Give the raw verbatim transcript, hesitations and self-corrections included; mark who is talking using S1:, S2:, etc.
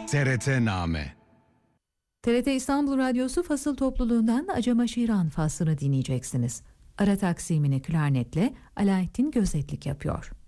S1: T R T-Name.
S2: T R T İstanbul Radyosu Fasıl Topluluğundan Acema Şiran faslını dinleyeceksiniz. Ara taksimini klarnetle Alaaddin Gözetlik yapıyor.